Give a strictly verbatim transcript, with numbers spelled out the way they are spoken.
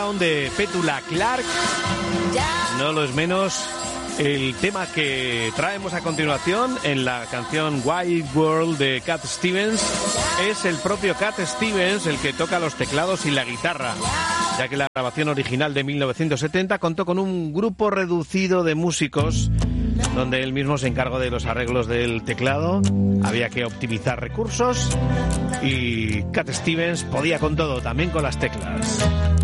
Down de Petula Clark. No lo es menos el tema que traemos a continuación en la canción Wild World de Cat Stevens. Es el propio Cat Stevens el que toca los teclados y la guitarra, ya que la grabación original de mil novecientos setenta contó con un grupo reducido de músicos donde él mismo se encargó de los arreglos del teclado. Había que optimizar recursos y Cat Stevens podía con todo, también con las teclas.